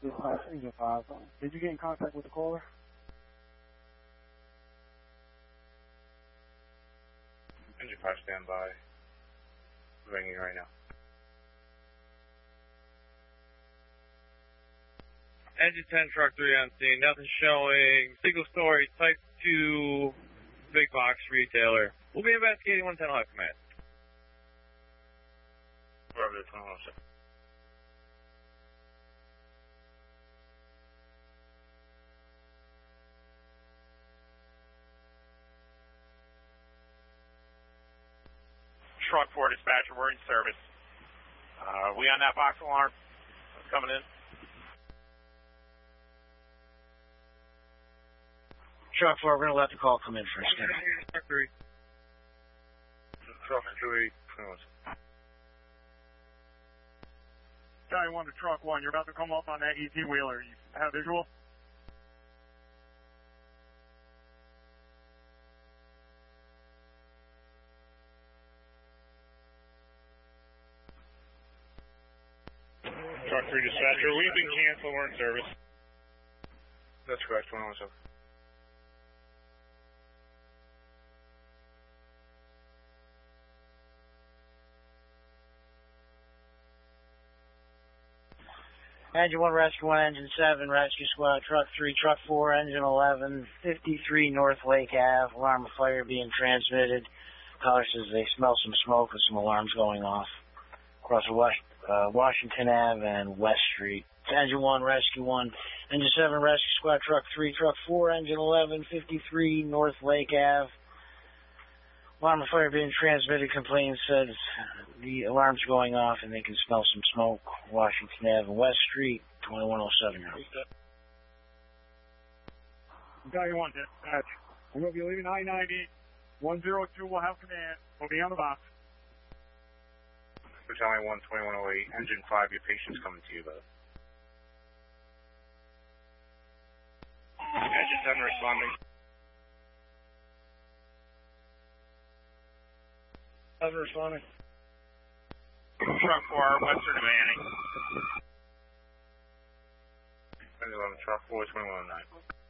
Engine 5. Did you get in contact with the caller? Engine 5, stand by. Ringing right now. Engine 10, truck 3 on scene. Nothing showing. Single story, type 2, big box retailer. We'll be investigating 110 High Command. Wherever the 2106. Truck 4 dispatcher, we're in service. We on that box alarm? Coming in. Truck 4, we're going to let the call come in first. Truck 3. Truck 3, 2106. Guy 1 to truck 1, you're about to come up on that ET wheeler. You have visual? Truck 3 dispatcher, we've been canceled, we're in service. That's correct, 2107. Engine 1, Rescue 1, Engine 7, Rescue Squad, Truck 3, Truck 4, Engine 11, 53 North Lake Ave, alarm of fire being transmitted. Caller says they smell some smoke and some alarms going off across Washington Ave and West Street. It's Engine 1, Rescue 1, Engine 7, Rescue Squad, Truck 3, Truck 4, Engine 11, 53 North Lake Ave. Alarm of fire being transmitted. Complainant says the alarm's going off and they can smell some smoke. Washington Ave and West Street, 2107. Guy 1 dispatch. We will be leaving I-90. 102 will have command. We'll be on the box. Battalion 1, 2108, Engine 5, your patient's coming to you, though. Engine 10 responding. Responding. Truck 4, Western Manning. Engine 11, truck 4, 2109.